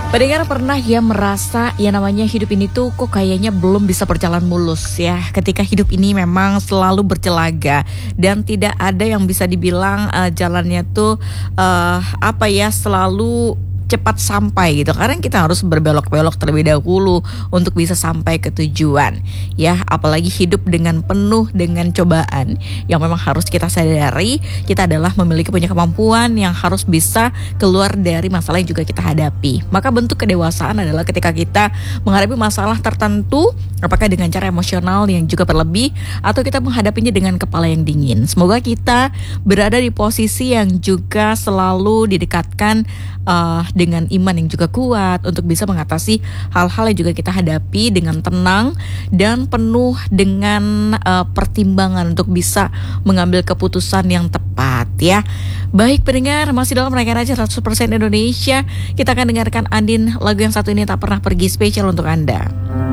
Pendengar pernah ya merasa ya namanya hidup ini tuh kok kayaknya belum bisa berjalan mulus ya. Ketika hidup ini memang selalu bercelaga dan tidak ada yang bisa dibilang jalannya tuh selalu cepat sampai gitu. Karena kita harus berbelok-belok terlebih dahulu untuk bisa sampai ke tujuan. Ya, apalagi hidup dengan penuh dengan cobaan yang memang harus kita sadari kita adalah memiliki punya kemampuan yang harus bisa keluar dari masalah yang juga kita hadapi. Maka bentuk kedewasaan adalah ketika kita menghadapi masalah tertentu, apakah dengan cara emosional yang juga berlebih atau kita menghadapinya dengan kepala yang dingin. Semoga kita berada di posisi yang juga selalu didekatkan dengan iman yang juga kuat untuk bisa mengatasi hal-hal yang juga kita hadapi dengan tenang dan penuh dengan pertimbangan untuk bisa mengambil keputusan yang tepat ya. Baik pendengar, masih dalam rangkaian aja 100% Indonesia. Kita akan dengarkan Andin, lagu yang satu ini Tak Pernah Pergi, spesial untuk Anda.